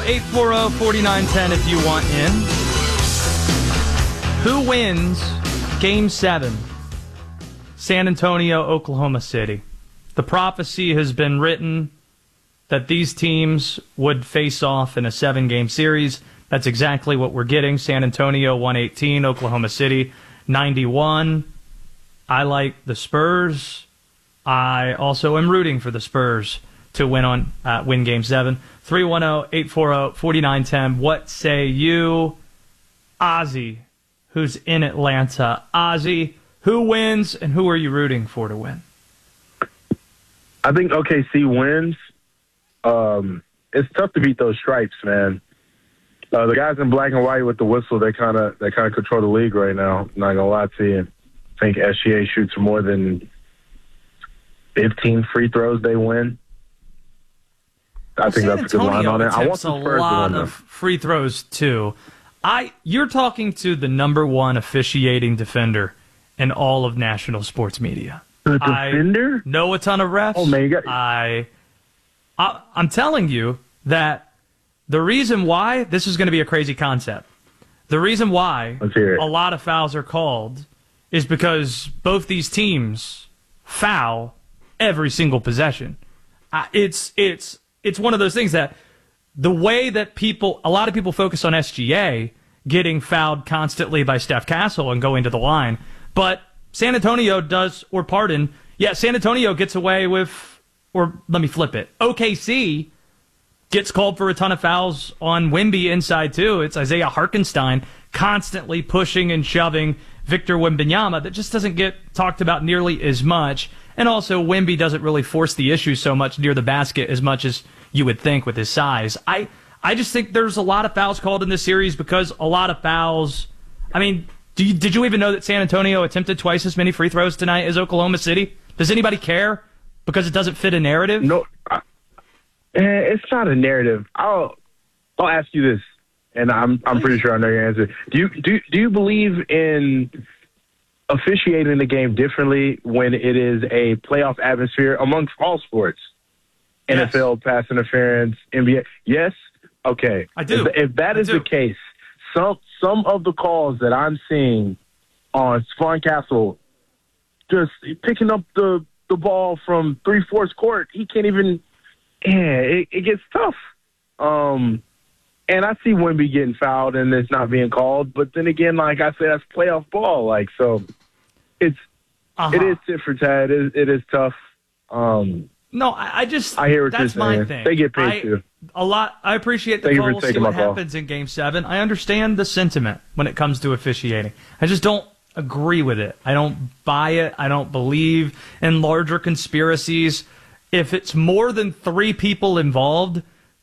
310-840-4910 if you want in. Who wins Game 7? San Antonio, Oklahoma City. The prophecy has been written that these teams would face off in a 7-game series. That's exactly what we're getting. San Antonio 118, Oklahoma City 91. I like the Spurs. I also am rooting for the Spurs to win Game 7. 310-840-4910. What say you? Ozzy, who's in Atlanta. Ozzy, who wins and who are you rooting for to win? I think OKC wins. It's tough to beat those stripes, man. The guys in black and white with the whistle, they kind of control the league right now. Not gonna lie to you. I think SGA shoots more than 15 free throws, they win. I think that's a good line on it. I want the Spurs to win. A lot of free throws too. You're talking to the number one officiating defender in all of national sports media. The defender? I know a ton of refs. Oh man, I'm telling you that the reason why this is going to be a crazy concept. The reason why a lot of fouls are called is because both these teams foul every single possession. It's one of those things that the way that a lot of people focus on SGA getting fouled constantly by Steph Castle and going to the line, but San Antonio does, San Antonio gets away with, or let me flip it. OKC gets called for a ton of fouls on Wemby inside too. It's Isaiah Hartenstein constantly pushing and shoving Victor Wembanyama. That just doesn't get talked about nearly as much. And also, Wemby doesn't really force the issue so much near the basket as much as you would think with his size. I just think there's a lot of fouls called in this series because a lot of fouls. I mean, did you even know that San Antonio attempted twice as many free throws tonight as Oklahoma City? Does anybody care because it doesn't fit a narrative? No, it's not a narrative. I'll ask you this, and I'm pretty sure I know your answer. Do you believe in officiating the game differently when it is a playoff atmosphere amongst all sports? Yes. NFL, pass interference, NBA. Yes? Okay. I do. If that is the case, some of the calls that I'm seeing on Spawn Castle, just picking up the ball from 3/4 court, he can't even it gets tough. And I see Wemby getting fouled and it's not being called, but then again, like I said, that's playoff ball. Like, so it is tit for tat. It is tough. No, I hear what you're saying. That's my thing. They get paid too. I appreciate the call. We'll see what happens in Game 7. I understand the sentiment when it comes to officiating. I just don't agree with it. I don't buy it. I don't believe in larger conspiracies. If it's more than 3 people involved,